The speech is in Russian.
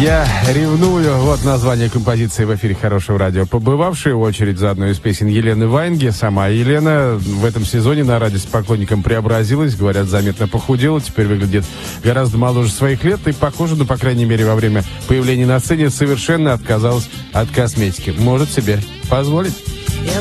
Я ревную. Вот название композиции в эфире Хорошего радио. Побывавшая в очередь за одной из песен Елены Ваенги. Сама Елена в этом сезоне на радио с поклонником преобразилась. Говорят, заметно похудела. Теперь выглядит гораздо моложе своих лет. И, похоже, ну, по крайней мере, во время появления на сцене совершенно отказалась от косметики. Может себе позволить.